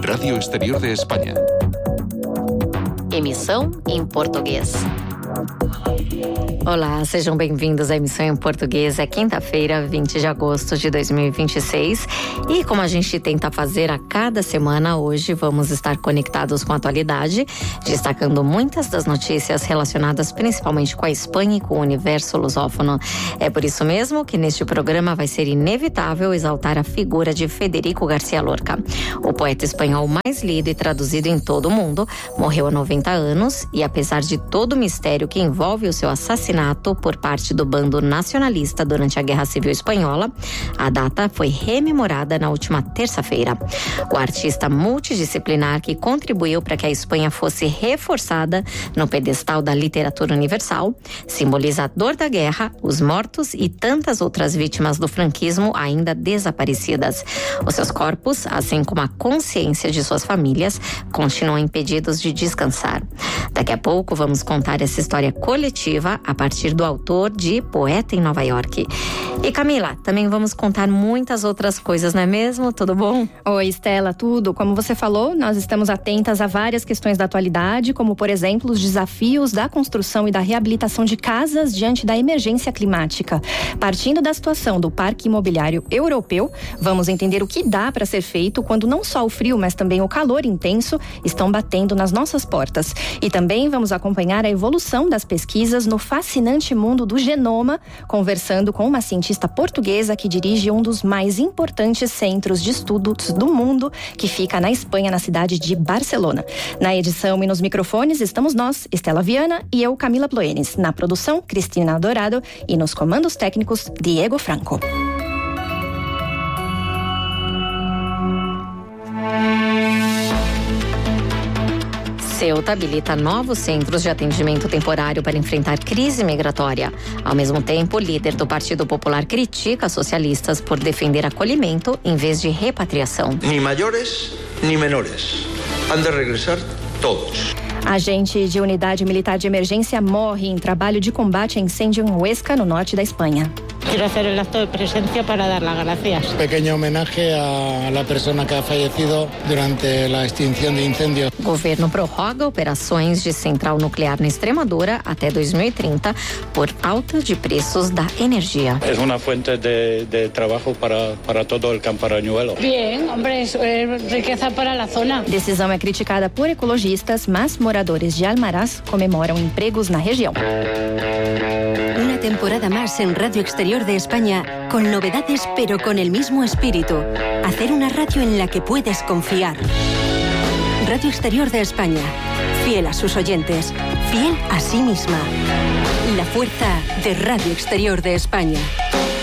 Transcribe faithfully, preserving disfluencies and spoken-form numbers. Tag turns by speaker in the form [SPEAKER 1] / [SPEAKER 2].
[SPEAKER 1] Radio Exterior de España.
[SPEAKER 2] Emissão em português. Olá, sejam bem-vindos à emissão em português. É quinta-feira, vinte de agosto de dois mil e vinte e seis. E como a gente tenta fazer a cada semana, hoje vamos estar conectados com a atualidade, destacando muitas das notícias relacionadas principalmente com a Espanha e com o universo lusófono. É por isso mesmo que neste programa vai ser inevitável exaltar a figura de Federico García Lorca. O poeta espanhol mais lido e traduzido em todo o mundo morreu há noventa anos e, apesar de todo o mistério que envolve o seu assassinato por parte do bando nacionalista durante a Guerra Civil Espanhola, a data foi rememorada na última terça-feira. O artista multidisciplinar que contribuiu para que a Espanha fosse reforçada no pedestal da literatura universal, simbolizador da guerra, os mortos e tantas outras vítimas do franquismo ainda desaparecidas. Os seus corpos, assim como a consciência de suas famílias, continuam impedidos de descansar. Daqui a pouco vamos contar essa história coletiva a partir do autor de Poeta em Nova York. E Camila, também vamos contar muitas outras coisas, não é mesmo? Tudo bom?
[SPEAKER 3] Oi, Estela, tudo. Como você falou, nós estamos atentas a várias questões da atualidade, como, por exemplo, os desafios da construção e da reabilitação de casas diante da emergência climática. Partindo da situação do Parque Imobiliário Europeu, vamos entender o que dá para ser feito quando não só o frio, mas também o calor intenso estão batendo nas nossas portas. E também vamos acompanhar a evolução das pesquisas no fascinante mundo do genoma, conversando com uma cientista portuguesa que dirige um dos mais importantes centros de estudos do mundo, que fica na Espanha, na cidade de Barcelona. Na edição e nos microfones estamos nós, Estela Viana, e eu, Camila Ploenis. Na produção, Cristina Dourado, e nos comandos técnicos, Diego Franco.
[SPEAKER 2] Ceuta habilita novos centros de atendimento temporário para enfrentar crise migratória. Ao mesmo tempo, o líder do Partido Popular critica socialistas por defender acolhimento em vez de repatriação.
[SPEAKER 4] Nem maiores, nem menores. Han de regressar todos.
[SPEAKER 3] Agente de unidade militar de emergência morre em trabalho de combate a incêndio em Huesca, no norte da Espanha.
[SPEAKER 5] Quiero hacer el acto de presencia para dar las gracias.
[SPEAKER 6] Pequeño homenaje a la persona que ha fallecido durante la extinción de incendios.
[SPEAKER 2] O governo prorroga operações de central nuclear na Extremadura até dois mil e trinta por alta de preços da energia.
[SPEAKER 7] É uma fonte de, de trabalho para, para todo o camparañuelo.
[SPEAKER 5] Bien, hombre, es riqueza para la zona.
[SPEAKER 3] Decisão é criticada por ecologistas, mas moradores de Almaraz comemoram empregos na região.
[SPEAKER 8] Una temporada más en Radio Exterior de España, con novedades pero con el mismo espíritu. Hacer una radio en la que puedes confiar. Radio Exterior de España, fiel a sus oyentes, fiel a sí misma. La fuerza de Radio Exterior de España.